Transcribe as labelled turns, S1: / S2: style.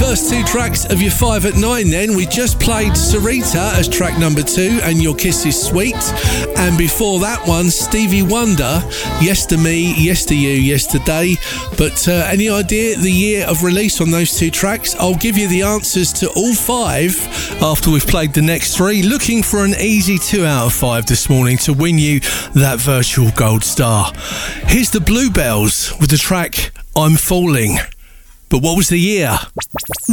S1: First two tracks of your 5 at 9 then. We just played Sarita as track number 2 and Your Kiss Is Sweet. And before that one, Stevie Wonder, Yes to Me, Yes to You, Yesterday. But any idea the year of release on those two tracks? I'll give you the answers to all 5 after we've played the next 3. Looking for an easy 2 out of 5 this morning to win you that virtual gold star. Here's the Bluebells with the track I'm Falling. But what was the year?